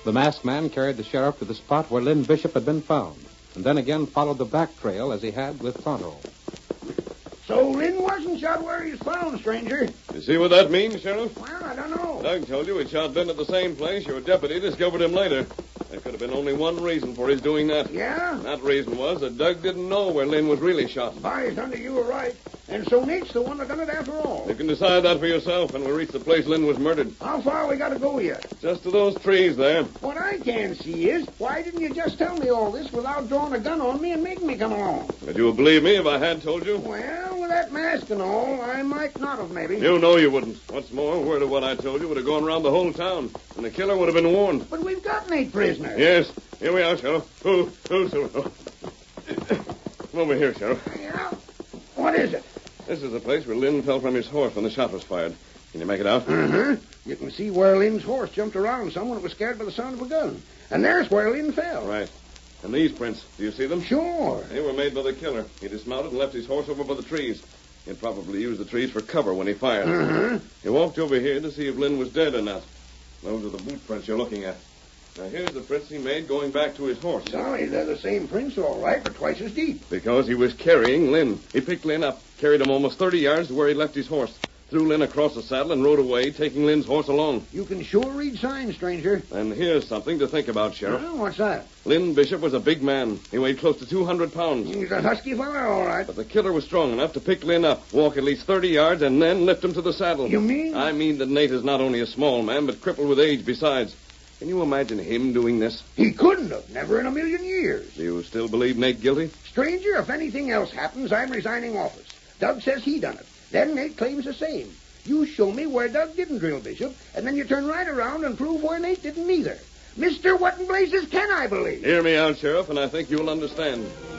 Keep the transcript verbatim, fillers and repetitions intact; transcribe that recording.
The masked man carried the sheriff to the spot where Lynn Bishop had been found, and then again followed the back trail as he had with Tonto. So Lynn wasn't shot where he was found, stranger. You see what that means, Sheriff? Well, I don't know. Doug told you he shot Lynn at the same place. Your deputy discovered him later. There could have been only one reason for his doing that. Yeah? And that reason was that Doug didn't know where Lynn was really shot. By thunder, you were right. And so Nate's the one that done it after all. You can decide that for yourself when we reach the place Lynn was murdered. How far we got to go yet? Just to those trees there. What I can't see is, why didn't you just tell me all this without drawing a gun on me and making me come along? Would you believe me if I had told you? Well, with that mask and all, I might not have, maybe. You know you wouldn't. What's more, word of what I told you would have gone around the whole town, and the killer would have been warned. But we've got Nate prisoner. Yes. Here we are, Sheriff. Who? Who's who? Come over here, Sheriff. Yeah? What is it? This is the place where Lynn fell from his horse when the shot was fired. Can you make it out? Uh-huh. You can see where Lynn's horse jumped around some when it was scared by the sound of a gun. And there's where Lynn fell. Right. And these prints, do you see them? Sure. They were made by the killer. He dismounted and left his horse over by the trees. He'd probably used the trees for cover when he fired. Uh-huh. He walked over here to see if Lynn was dead or not. Those are the boot prints you're looking at. Now, here's the prints he made going back to his horse. Sorry, they're the same prints, all right, but twice as deep. Because he was carrying Lynn. He picked Lynn up, carried him almost thirty yards to where he left his horse, threw Lynn across the saddle, and rode away, taking Lynn's horse along. You can sure read signs, stranger. And here's something to think about, Sheriff. Well, what's that? Lynn Bishop was a big man. He weighed close to two hundred pounds. He's a husky fella, all right. But the killer was strong enough to pick Lynn up, walk at least thirty yards, and then lift him to the saddle. You mean? I mean that Nate is not only a small man, but crippled with age besides. Can you imagine him doing this? He couldn't have. Never in a million years. Do you still believe Nate guilty? Stranger, if anything else happens, I'm resigning office. Doug says he done it. Then Nate claims the same. You show me where Doug didn't drill Bishop, and then you turn right around and prove where Nate didn't either. Mister, what in blazes can I believe? Hear me out, Sheriff, and I think you'll understand.